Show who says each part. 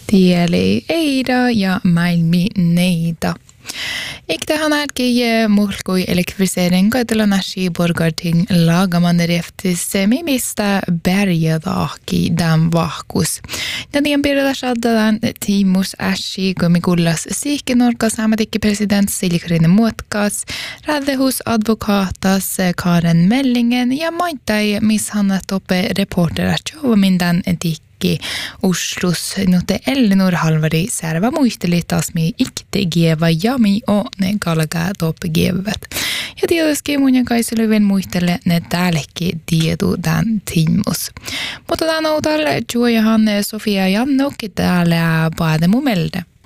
Speaker 1: Tieli Eida ja Malmi Neida. Iktahan älkeen mulkui elektrifisering koitella nasi borgarting lagaman reftis mimistä berjadaaki dan vahkus. Ja niin piirrellä saadaan Timus Ashi komikullas siihkenorkas ammatikki president Silkrinen Muotkas, räddehus advokatas Karen Mellingen ja maittai mishannat oppe reporterat jovamindan etikki Oslus note Ellinor Halvari särva muisteli taas mi ikte geva jami o ne kalga toppe gevet. Ja tietysti mun ja kaiselyven muistele ne täälläkin tiedu tämän Timus. Mutta tämän outal juojahan Sofia Jannok täällä paademu melde.